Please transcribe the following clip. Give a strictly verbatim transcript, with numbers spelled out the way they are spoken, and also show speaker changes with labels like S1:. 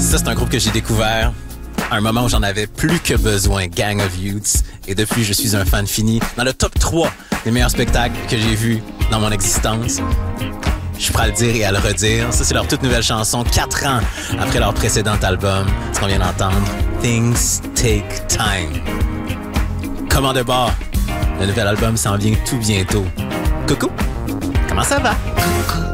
S1: Ça, c'est un groupe que j'ai découvert à un moment où j'en avais plus que besoin, Gang of Youths. Et depuis, je suis un fan fini. Dans le top trois des meilleurs spectacles que j'ai vus dans mon existence. Je suis prêt à le dire et à le redire. Ça, c'est leur toute nouvelle chanson, quatre ans après leur précédent album. Ce qu'on vient d'entendre, Things Take Time. Comment de bord, le nouvel album s'en vient tout bientôt. Coucou, comment ça va? Coucou.